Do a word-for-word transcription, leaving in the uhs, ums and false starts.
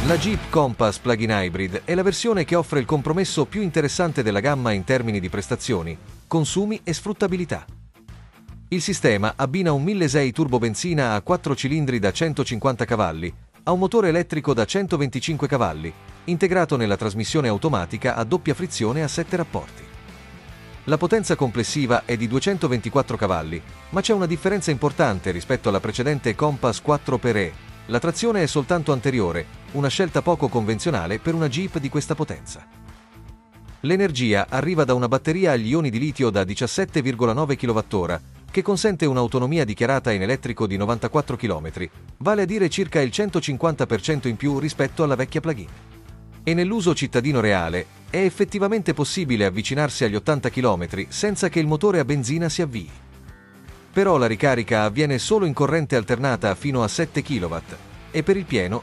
La Jeep Compass Plug-in Hybrid è la versione che offre il compromesso più interessante della gamma in termini di prestazioni, consumi e sfruttabilità. Il sistema abbina un milleseicento turbo benzina a quattro cilindri da centocinquanta cavalli a un motore elettrico da centoventicinque cavalli, integrato nella trasmissione automatica a doppia frizione a sette rapporti. La potenza complessiva è di duecentoventiquattro cavalli, ma c'è una differenza importante rispetto alla precedente Compass quattro per E. La trazione è soltanto anteriore, una scelta poco convenzionale per una Jeep di questa potenza. L'energia arriva da una batteria agli ioni di litio da diciassette virgola nove chilowattora, che consente un'autonomia dichiarata in elettrico di novantaquattro chilometri, vale a dire circa il centocinquanta per cento in più rispetto alla vecchia plug-in. E nell'uso cittadino reale è effettivamente possibile avvicinarsi agli ottanta chilometri senza che il motore a benzina si avvii. Però la ricarica avviene solo in corrente alternata fino a sette chilowatt e per il pieno